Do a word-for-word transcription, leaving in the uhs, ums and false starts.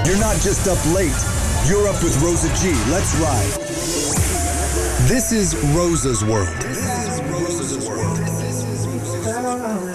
You're not just up late, you're up with Rosa G. Let's ride. This is Rosa's World.